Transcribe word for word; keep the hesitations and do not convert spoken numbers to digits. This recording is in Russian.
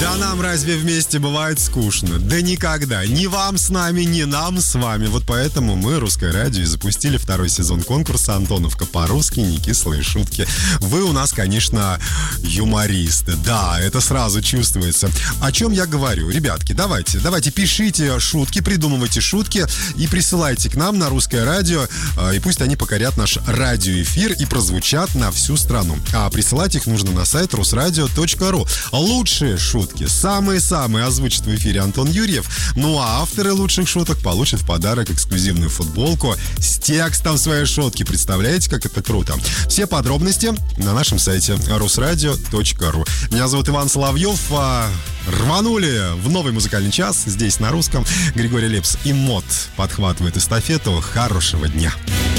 Да нам разве вместе бывает скучно? Да никогда. Ни вам с нами, ни нам с вами. Вот поэтому мы, Русское радио, и запустили второй сезон конкурса «Антоновка по-русски. Не кислые шутки». Вы у нас, конечно, юмористы. Да, это сразу чувствуется. О чем я говорю? Ребятки, давайте, давайте пишите шутки, придумывайте шутки и присылайте к нам на Русское радио. И пусть они покорят наш радиоэфир и прозвучат на всю страну. А присылать их нужно на сайт русрадио точка ру. Лучшие шутки, самые-самые озвучат в эфире Антон Юрьев. Ну а авторы лучших шуток получат в подарок эксклюзивную футболку с текстом своей шутки. Представляете, как это круто? Все подробности на нашем сайте русрадио точка ру. Меня зовут Иван Соловьев. Рванули в новый музыкальный час здесь на русском. Григорий Лепс и Мот подхватывает эстафету. Хорошего дня.